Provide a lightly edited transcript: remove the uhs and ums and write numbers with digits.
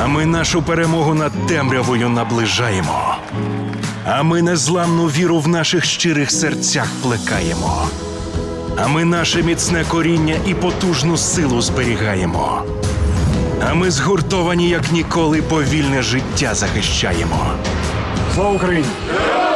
А ми нашу перемогу над темрявою наближаємо. А ми незламну віру в наших щирих серцях плекаємо. А ми наше міцне коріння і потужну силу зберігаємо. А ми згуртовані, як ніколи, повільне життя захищаємо. Слава Україні!